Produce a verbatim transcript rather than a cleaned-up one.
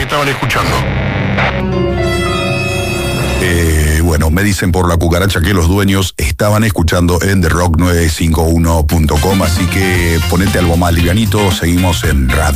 estaban escuchando. Eh, bueno, me dicen por la cucaracha que los dueños estaban escuchando en the rock nueve cinco uno punto com, así que ponete algo más livianito, seguimos en radio.